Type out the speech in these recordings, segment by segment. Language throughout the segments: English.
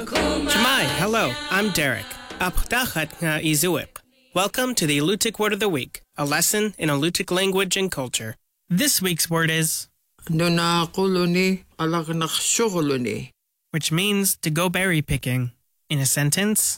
Shemai, hello, I'm Derek. Apdachat nga izuip. Welcome to the Alutiiq Word of the Week, a lesson in Alutiiq language and culture. This week's word is which means to go berry picking. In a sentence,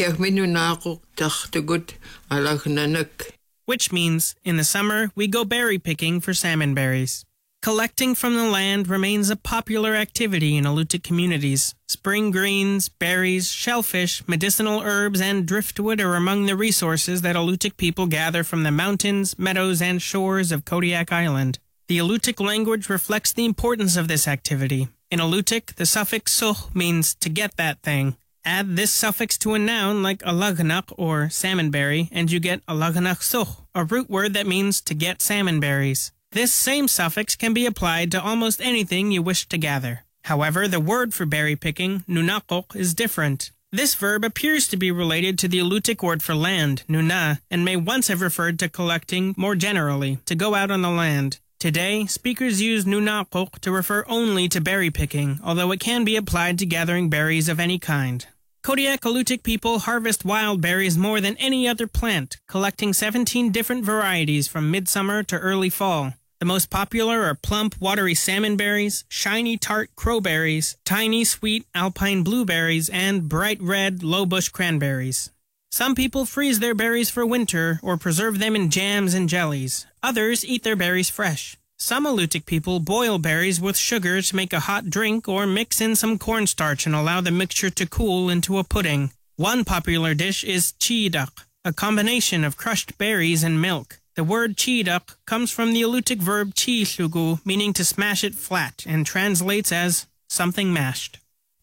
which means in the summer we go berry picking for salmon berries. Collecting from the land remains a popular activity in Alutiiq communities. Spring greens, berries, shellfish, medicinal herbs, and driftwood are among the resources that Alutiiq people gather from the mountains, meadows, and shores of Kodiak Island. The Alutiiq language reflects the importance of this activity. In Alutiiq, the suffix suh means to get that thing. Add this suffix to a noun like alagnak or salmonberry, and you get alagnak suh, a root word that means to get salmon berries. This same suffix can be applied to almost anything you wish to gather. However, the word for berry picking, nunaqok, is different. This verb appears to be related to the Alutiiq word for land, nuna, and may once have referred to collecting more generally, to go out on the land. Today, speakers use nunaqok to refer only to berry picking, although it can be applied to gathering berries of any kind. Kodiak Alutiiq people harvest wild berries more than any other plant, collecting 17 different varieties from midsummer to early fall. The most popular are plump, watery salmon berries, shiny, tart crowberries, tiny, sweet alpine blueberries, and bright red low-bush cranberries. Some people freeze their berries for winter or preserve them in jams and jellies. Others eat their berries fresh. Some Alutiiq people boil berries with sugar to make a hot drink or mix in some cornstarch and allow the mixture to cool into a pudding. One popular dish is chiidak, a combination of crushed berries and milk. The word chiidak comes from the Alutiiq verb chiisugu, meaning to smash it flat, and translates as something mashed.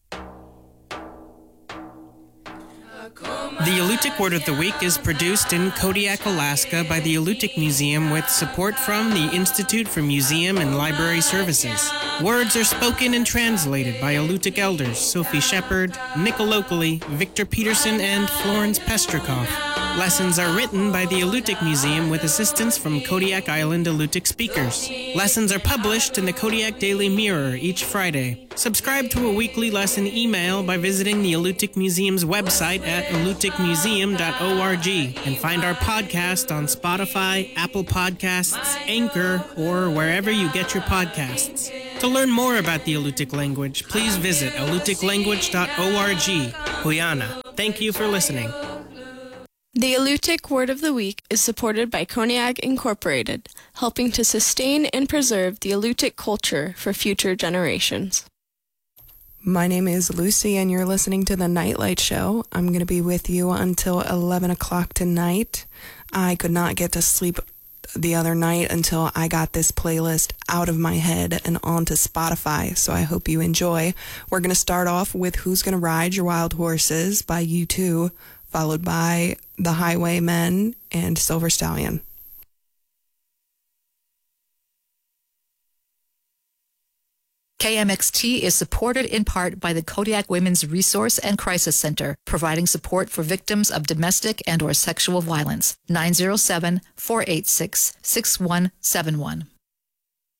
The Alutiiq Word of the Week is produced in Kodiak, Alaska by the Alutiiq Museum with support from the Institute for Museum and Library Services. Words are spoken and translated by Alutiiq elders Sophie Shepard, Nicole Oakley, Victor Peterson, and Florence Pestrikoff. Lessons are written by the Alutiiq Museum with assistance from Kodiak Island Alutiiq speakers. Lessons are published in the Kodiak Daily Mirror each Friday. Subscribe to a weekly lesson email by visiting the Alutiiq Museum's website at alutiiqmuseum.org and find our podcast on Spotify, Apple Podcasts, Anchor, or wherever you get your podcasts. To learn more about the Alutiiq language, please visit alutiiqlanguage.org. Huyana. Thank you for listening. The Alutiiq Word of the Week is supported by Kodiak Incorporated, helping to sustain and preserve the Alutiiq culture for future generations. My name is Lucy, and you're listening to The Nightlight Show. I'm going to be with you until 11 o'clock tonight. I could not get to sleep the other night until I got this playlist out of my head and onto Spotify, so I hope you enjoy. We're going to start off with Who's Gonna Ride Your Wild Horses by U2, followed by The Highwaymen and Silver Stallion. KMXT is supported in part by the Kodiak Women's Resource and Crisis Center, providing support for victims of domestic and/or sexual violence. 907-486-6171.